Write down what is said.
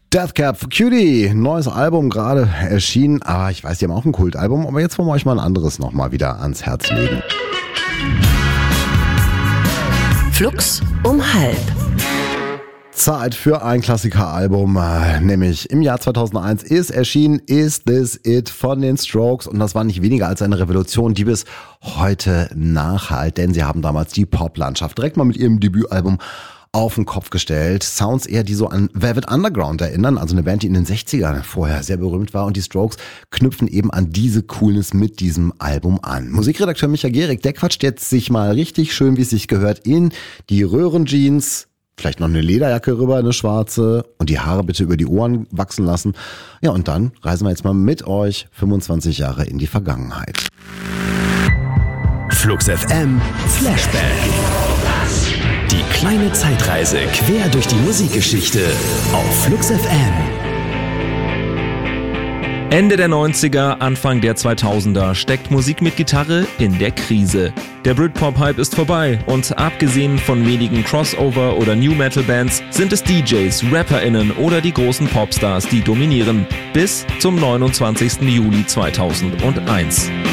Death Cab for Cutie, neues Album gerade erschienen, aber ich weiß, die haben auch ein Kultalbum, aber jetzt wollen wir euch mal ein anderes nochmal wieder ans Herz legen. Flux um halb. Zeit für ein Klassikeralbum, nämlich im Jahr 2001 ist erschienen Is This It von den Strokes und das war nicht weniger als eine Revolution, die bis heute nachhalt, denn sie haben damals die Poplandschaft direkt mal mit ihrem Debütalbum auf den Kopf gestellt. Sounds eher, die so an Velvet Underground erinnern, also eine Band, die in den 60ern vorher sehr berühmt war, und die Strokes knüpfen eben an diese Coolness mit diesem Album an. Musikredakteur Micha Gehrig, der quatscht jetzt sich mal richtig schön, wie es sich gehört, in die Röhrenjeans, vielleicht noch eine Lederjacke rüber, eine schwarze, und die Haare bitte über die Ohren wachsen lassen. Ja, und dann reisen wir jetzt mal mit euch 25 Jahre in die Vergangenheit. Flux FM Flashback. Die kleine Zeitreise quer durch die Musikgeschichte auf Flux FM. Ende der 90er, Anfang der 2000er steckt Musik mit Gitarre in der Krise. Der Britpop-Hype ist vorbei und abgesehen von wenigen Crossover- oder New-Metal-Bands sind es DJs, RapperInnen oder die großen Popstars, die dominieren. Bis zum 29. Juli 2001.